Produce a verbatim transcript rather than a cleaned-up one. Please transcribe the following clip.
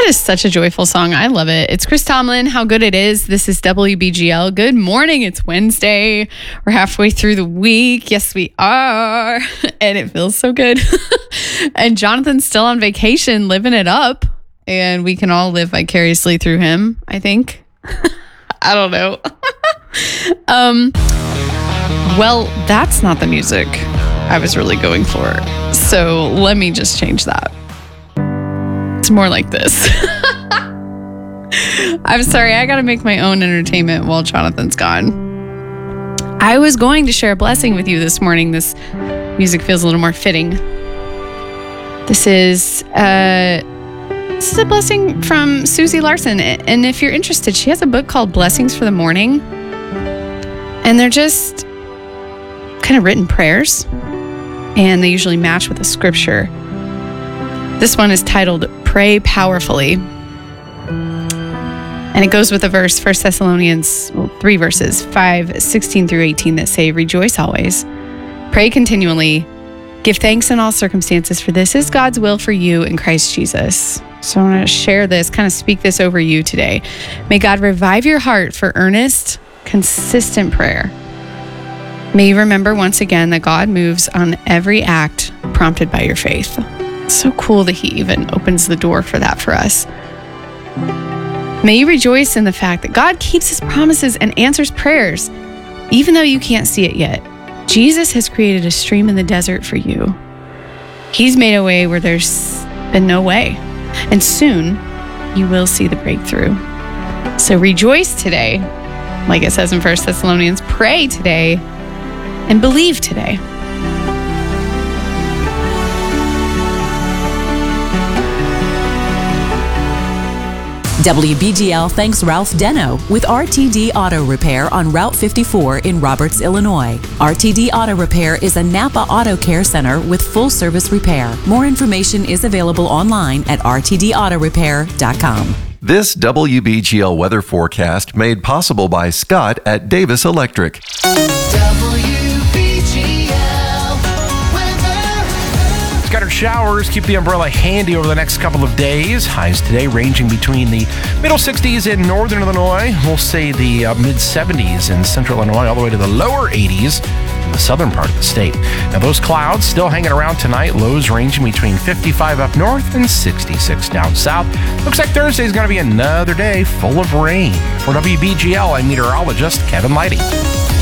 That is such a joyful song. I love it. It's Chris Tomlin, How Good It Is. This is W B G L. Good morning. It's Wednesday. We're halfway through the week. Yes, we are. And it feels so good. And Jonathan's still on vacation, living it up. And we can all live vicariously through him, I think. I don't know. um. Well, that's not the music I was really going for. So let me just change that. It's more like this. I'm sorry, I gotta make my own entertainment while Jonathan's gone. I was going to share a blessing with you this morning. This music feels a little more fitting. This is uh, this is a blessing from Susie Larson. And if you're interested, she has a book called Blessings for the Morning. And they're just kind of written prayers. And they usually match with a scripture. This one is titled Pray Powerfully. And it goes with a verse, First Thessalonians, well, three verses, five, sixteen through eighteen, that say, rejoice always, pray continually, give thanks in all circumstances, for this is God's will for you in Christ Jesus. So I want to share this, kind of speak this over you today. May God revive your heart for earnest, consistent prayer. May you remember once again that God moves on every act prompted by your faith. It's so cool that he even opens the door for that for us. May you rejoice in the fact that God keeps his promises and answers prayers, even though you can't see it yet. Jesus has created a stream in the desert for you. He's made a way where there's been no way. And soon you will see the breakthrough. So rejoice today, like it says in First Thessalonians, pray today and believe today. W B G L thanks Ralph Deno with R T D Auto Repair on Route fifty-four in Roberts, Illinois. R T D Auto Repair is a Napa Auto Care Center with full service repair. More information is available online at r t d auto repair dot com. This W B G L weather forecast made possible by Scott at Davis Electric. Scattered showers. Keep the umbrella handy over the next couple of days. Highs today ranging between the middle sixties in northern Illinois. We'll say the uh, mid seventies in central Illinois, all the way to the lower eighties in the southern part of the state. Now those clouds still hanging around tonight. Lows ranging between fifty-five up north and sixty-six down south. Looks like Thursday's going to be another day full of rain. For W B G L, I'm meteorologist Kevin Lighty.